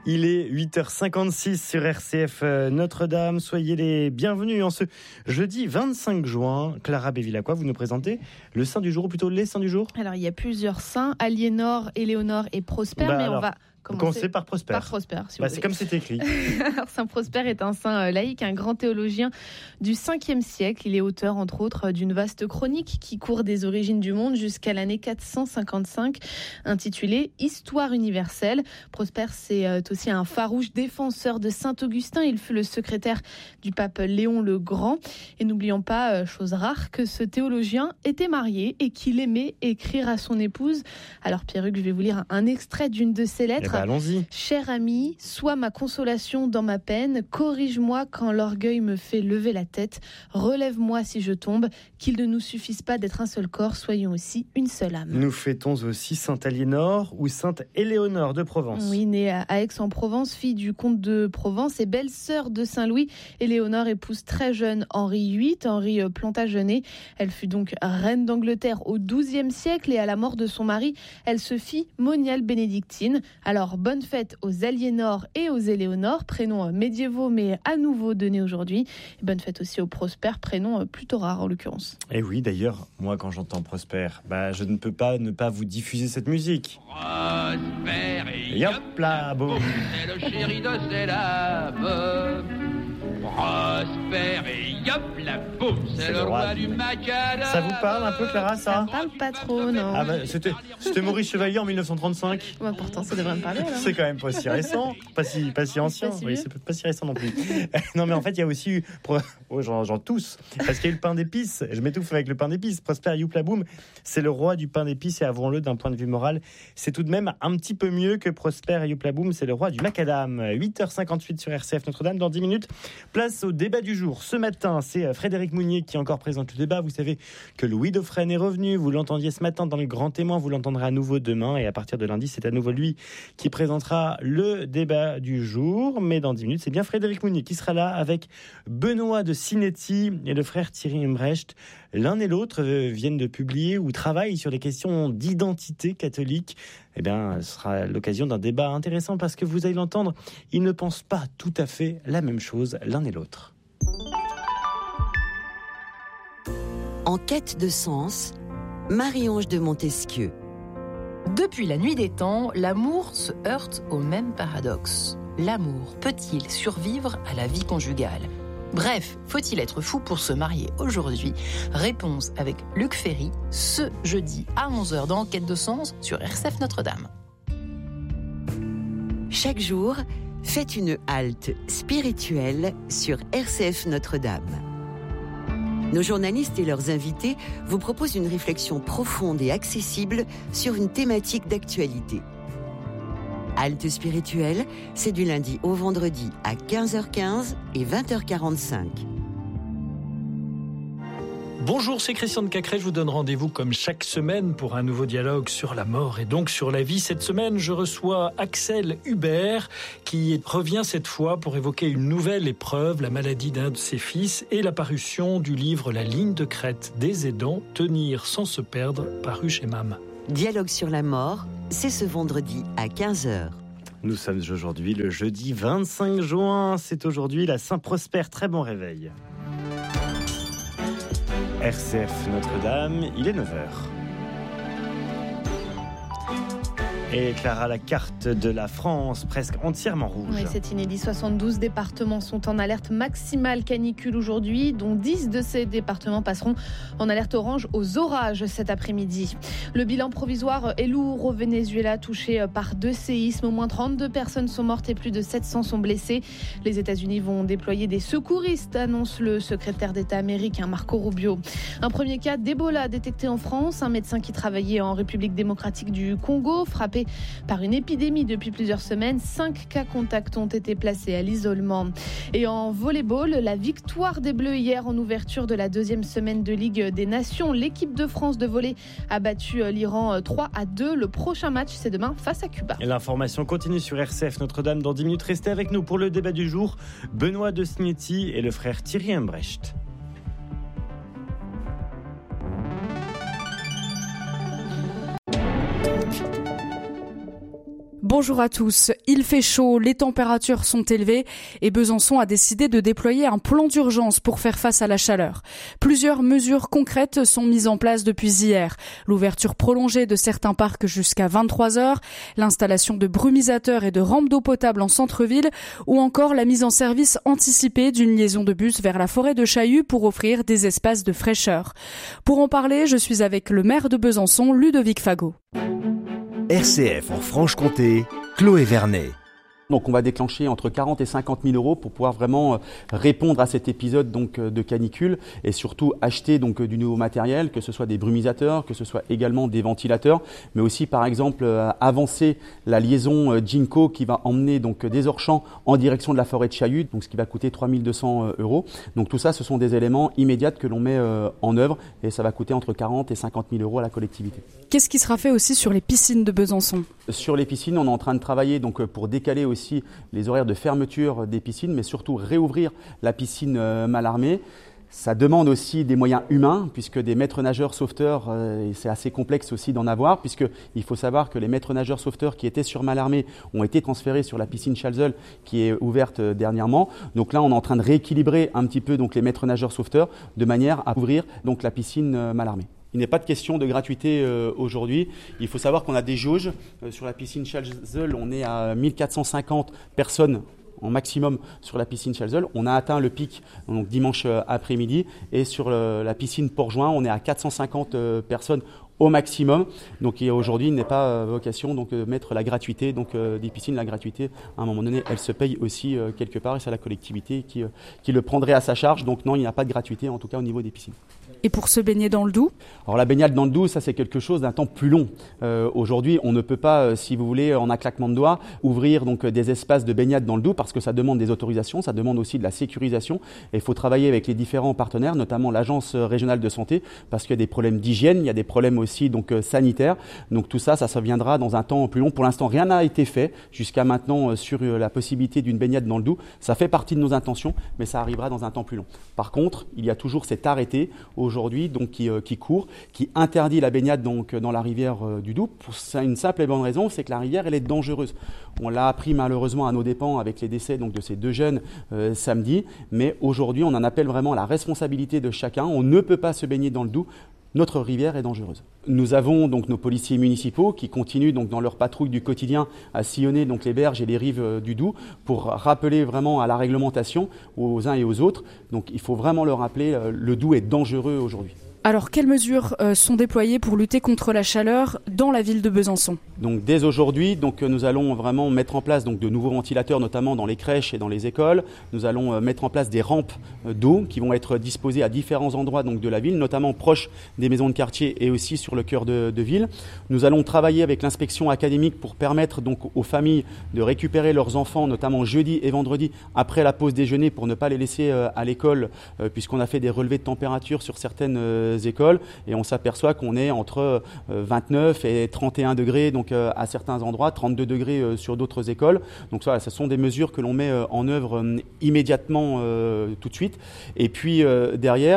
Il est 8h56 sur RCF Notre-Dame. Soyez les bienvenus en ce jeudi 25 juin. Clara Bévilacqua, vous nous présentez le saint du jour, ou plutôt les saints du jour. Alors, il y a plusieurs saints, Aliénor, Éléonore et Prosper, mais alors, on va commencer par Prosper. Par Prosper, si vous voulez. C'est comme c'est écrit. Alors, saint Prosper est un saint laïque, un grand théologien du 5e siècle. Il est auteur, entre autres, d'une vaste chronique qui court des origines du monde jusqu'à l'année 455, intitulée Histoire universelle. Prosper, c'est aussi un farouche défenseur de saint Augustin. Il fut le secrétaire du pape Léon le Grand. Et n'oublions pas, chose rare, que ce théologien était marié et qu'il aimait écrire à son épouse. Alors, Pierruc, je vais vous lire un extrait d'une de ses lettres. Allons-y. Cher ami, sois ma consolation dans ma peine, corrige-moi quand l'orgueil me fait lever la tête, relève-moi si je tombe, qu'il ne nous suffise pas d'être un seul corps, soyons aussi une seule âme. Nous fêtons aussi Sainte Aliénor ou Sainte Éléonore de Provence. Oui, née à Aix-en-Provence, fille du comte de Provence et belle-sœur de Saint-Louis, Éléonore épouse très jeune Henri VIII, Henri Plantagenet. Elle fut donc reine d'Angleterre au XIIe siècle et à la mort de son mari, elle se fit moniale bénédictine. Alors, bonne fête aux Aliénor et aux Éléonore, prénoms médiévaux mais à nouveau donnés aujourd'hui. Et bonne fête aussi aux Prosper, prénom plutôt rare en l'occurrence. Et oui, d'ailleurs, moi quand j'entends Prosper, je ne peux pas ne pas vous diffuser cette musique. Prosper et Yop là, boum. c'est le chéri de ses lames. Prosper et yop la boum, c'est le roi du macadam. Ça vous parle un peu, Clara, ça? Ça me parle pas trop, non. C'était Maurice Chevalier en 1935. Ouais, pourtant, ça devrait me parler alors. C'est quand même pas si récent, pas si ancien. Pas si Oui, vieux. c'est pas si récent non plus. Non, mais en fait, il y a aussi eu, j'en tousse, parce qu'il y a eu le pain d'épices. Je m'étouffe avec le pain d'épices. Prosper Youpla Boum, c'est le roi du pain d'épices et avouons-le, d'un point de vue moral, c'est tout de même un petit peu mieux que Prosper Youpla Boum, c'est le roi du macadam. 8h58 sur RCF Notre-Dame. Dans 10 minutes, place au débat du jour. Ce matin, c'est Frédéric Mounier qui encore présente le débat. Vous savez que Louis Dauphren est revenu. Vous l'entendiez ce matin dans le Grand Témoin. Vous l'entendrez à nouveau demain. Et à partir de lundi, c'est à nouveau lui qui présentera le débat du jour. Mais dans 10 minutes, c'est bien Frédéric Mounier qui sera là avec Benoît de Sinetti et le frère Thierry Embrecht. L'un et l'autre viennent de publier ou travaillent sur les questions d'identité catholique. Eh bien, ce sera l'occasion d'un débat intéressant parce que vous allez l'entendre, ils ne pensent pas tout à fait la même chose l'un et l'autre. En quête de sens, Marie-Ange de Montesquieu. Depuis la nuit des temps, l'amour se heurte au même paradoxe. L'amour peut-il survivre à la vie conjugale ? Bref, faut-il être fou pour se marier aujourd'hui ? Réponse avec Luc Ferry, ce jeudi à 11h dans Quête de sens sur RCF Notre-Dame. Chaque jour, faites une halte spirituelle sur RCF Notre-Dame. Nos journalistes et leurs invités vous proposent une réflexion profonde et accessible sur une thématique d'actualité. Halte spirituelle, c'est du lundi au vendredi à 15h15 et 20h45. Bonjour, c'est Christian de Cacré. Je vous donne rendez-vous comme chaque semaine pour un nouveau dialogue sur la mort et donc sur la vie. Cette semaine, je reçois Axel Hubert qui revient cette fois pour évoquer une nouvelle épreuve, la maladie d'un de ses fils et la parution du livre La ligne de crête des aidants, tenir sans se perdre, paru chez MAM. Dialogue sur la mort, c'est ce vendredi à 15h. Nous sommes aujourd'hui le jeudi 25 juin. C'est aujourd'hui la Saint-Prosper. Très bon réveil. RCF Notre-Dame, il est 9h. Et Clara, la carte de la France, presque entièrement rouge. Oui, c'est inédit. 72 départements sont en alerte maximale canicule aujourd'hui, dont 10 de ces départements passeront en alerte orange aux orages cet après-midi. Le bilan provisoire est lourd au Venezuela, touché par 2 séismes. Au moins 32 personnes sont mortes et plus de 700 sont blessées. Les États-Unis vont déployer des secouristes, annonce le secrétaire d'État américain Marco Rubio. Un premier cas d'Ebola détecté en France. Un médecin qui travaillait en République démocratique du Congo, frappé par une épidémie depuis plusieurs semaines. 5 cas contacts ont été placés à l'isolement. Et en volley-ball, la victoire des Bleus hier en ouverture de la 2e semaine de Ligue des Nations. L'équipe de France de volley a battu l'Iran 3-2. Le prochain match, c'est demain face à Cuba. Et l'information continue sur RCF Notre-Dame. Dans 10 minutes, restez avec nous pour le débat du jour. Benoît de Sinetti et le frère Thierry Embrecht. Bonjour à tous. Il fait chaud, les températures sont élevées et Besançon a décidé de déployer un plan d'urgence pour faire face à la chaleur. Plusieurs mesures concrètes sont mises en place depuis hier. L'ouverture prolongée de certains parcs jusqu'à 23h, l'installation de brumisateurs et de rampes d'eau potable en centre-ville ou encore la mise en service anticipée d'une liaison de bus vers la forêt de Chaillu pour offrir des espaces de fraîcheur. Pour en parler, je suis avec le maire de Besançon, Ludovic Fagot. RCF en Franche-Comté, Chloé Vernet. Donc on va déclencher entre 40 et 50 000 euros pour pouvoir vraiment répondre à cet épisode donc de canicule et surtout acheter donc du nouveau matériel, que ce soit des brumisateurs, que ce soit également des ventilateurs, mais aussi par exemple avancer la liaison Ginko qui va emmener donc des Orchamps en direction de la forêt de Chaillu, donc ce qui va coûter 3 200 euros. Donc tout ça, ce sont des éléments immédiats que l'on met en œuvre et ça va coûter entre 40 et 50 000 euros à la collectivité. Qu'est-ce qui sera fait aussi sur les piscines de Besançon ? Sur les piscines, on est en train de travailler donc pour décaler aussi les horaires de fermeture des piscines, mais surtout réouvrir la piscine Mallarmé. Ça demande aussi des moyens humains, puisque des maîtres nageurs sauveteurs, c'est assez complexe aussi d'en avoir, puisqu'il faut savoir que les maîtres nageurs sauveteurs qui étaient sur Mallarmé ont été transférés sur la piscine Chalzeul, qui est ouverte dernièrement. Donc là, on est en train de rééquilibrer un petit peu donc, les maîtres nageurs sauveteurs, de manière à ouvrir donc, la piscine Mallarmé. Il n'est pas de question de gratuité aujourd'hui. Il faut savoir qu'on a des jauges. Sur la piscine Chalzeul, on est à 1450 personnes en maximum sur la piscine Chalzeul. On a atteint le pic donc dimanche après-midi. Et sur la piscine Port-Join, on est à 450 personnes au maximum. Donc aujourd'hui, il n'est pas vocation donc, de mettre la gratuité des piscines. La gratuité, à un moment donné, elle se paye aussi quelque part et c'est la collectivité qui le prendrait à sa charge. Donc non, il n'y a pas de gratuité, en tout cas au niveau des piscines. Et pour se baigner dans le Doubs ? Alors la baignade dans le Doubs, ça c'est quelque chose d'un temps plus long. Aujourd'hui, on ne peut pas, si vous voulez, en un claquement de doigts, ouvrir donc des espaces de baignade dans le Doubs parce que ça demande des autorisations, ça demande aussi de la sécurisation. Et il faut travailler avec les différents partenaires, notamment l'Agence régionale de santé, parce qu'il y a des problèmes d'hygiène, il y a des problèmes aussi donc sanitaires. Donc tout ça, ça viendra dans un temps plus long. Pour l'instant, rien n'a été fait jusqu'à maintenant sur la possibilité d'une baignade dans le Doubs. Ça fait partie de nos intentions, mais ça arrivera dans un temps plus long. Par contre, il y a toujours cet arrêté aujourd'hui donc qui court, qui interdit la baignade donc dans la rivière du Doubs pour une simple et bonne raison, c'est que la rivière elle est dangereuse. On l'a appris malheureusement à nos dépens avec les décès donc de ces deux jeunes samedi, mais aujourd'hui on en appelle vraiment à la responsabilité de chacun. On ne peut pas se baigner dans le Doubs. Notre rivière est dangereuse. Nous avons donc nos policiers municipaux qui continuent donc dans leur patrouille du quotidien à sillonner donc les berges et les rives du Doubs pour rappeler vraiment à la réglementation aux uns et aux autres. Donc il faut vraiment le rappeler, le Doubs est dangereux aujourd'hui. Alors, quelles mesures sont déployées pour lutter contre la chaleur dans la ville de Besançon ? Donc, dès aujourd'hui, nous allons vraiment mettre en place donc, de nouveaux ventilateurs, notamment dans les crèches et dans les écoles. Nous allons mettre en place des rampes d'eau qui vont être disposées à différents endroits donc, de la ville, notamment proches des maisons de quartier et aussi sur le cœur de ville. Nous allons travailler avec l'inspection académique pour permettre donc, aux familles de récupérer leurs enfants, notamment jeudi et vendredi, après la pause déjeuner, pour ne pas les laisser à l'école, puisqu'on a fait des relevés de température sur certaines écoles et on s'aperçoit qu'on est entre 29 et 31 degrés donc à certains endroits, 32 degrés sur d'autres écoles. Donc ça, ce sont des mesures que l'on met en œuvre immédiatement tout de suite. Et puis derrière,